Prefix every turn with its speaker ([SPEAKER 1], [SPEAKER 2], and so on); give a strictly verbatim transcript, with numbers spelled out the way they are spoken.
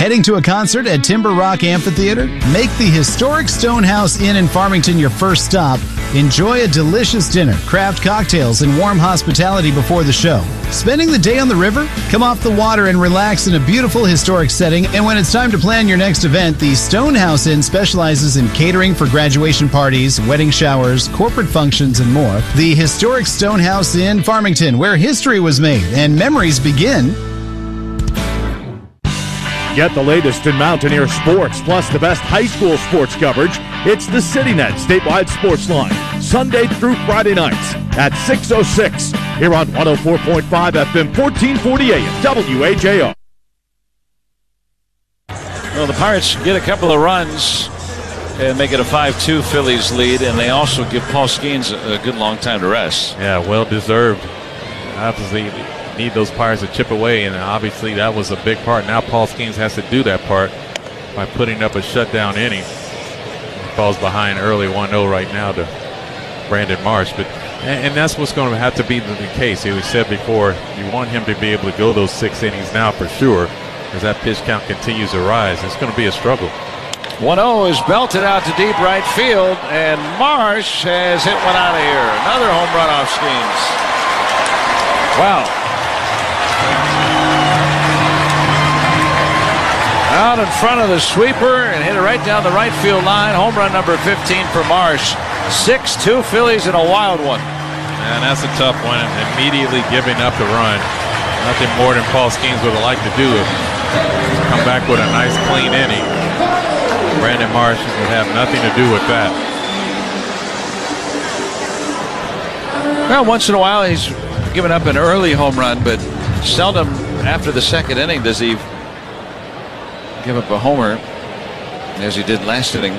[SPEAKER 1] Heading to a concert at Timber Rock Amphitheater? Make the historic Stonehouse Inn in Farmington your first stop. Enjoy a delicious dinner, craft cocktails, and warm hospitality before the show. Spending the day on the river? Come off the water and relax in a beautiful historic setting. And when it's time to plan your next event, the Stonehouse Inn specializes in catering for graduation parties, wedding showers, corporate functions, and more. The historic Stonehouse Inn Farmington, where history was made and memories begin.
[SPEAKER 2] Get the latest in Mountaineer sports, plus the best high school sports coverage. It's the CityNet Statewide Sports Line, Sunday through Friday nights at six oh six, here on one oh four point five F M, fourteen forty A M, W A J R.
[SPEAKER 3] Well, the Pirates get a couple of runs and make it a five two Phillies lead, and they also give Paul Skeens a good long time to rest.
[SPEAKER 4] Yeah, well deserved. Obviously, need those Pirates to chip away, and obviously that was a big part. Now Paul Skeens has to do that part by putting up a shutdown inning. He falls behind early one oh right now to Brandon Marsh, but and, and that's what's going to have to be the, the case. As we said before, you want him to be able to go those six innings now for sure, as that pitch count continues to rise. It's going to be a struggle.
[SPEAKER 3] one oh is belted out to deep right field, and Marsh has hit one out of here. Another home run off Skeens. Wow. Out in front of the sweeper and hit it right down the right field line. Home run number fifteen for Marsh. six two Phillies in a wild one.
[SPEAKER 4] And that's a tough one. Immediately giving up the run. Nothing more than Paul Skeens would have liked to do. Come back with a nice clean inning. Brandon Marsh would have nothing to do with that.
[SPEAKER 3] Well, once in a while he's given up an early home run, but seldom after the second inning does he give up a homer, as he did last inning.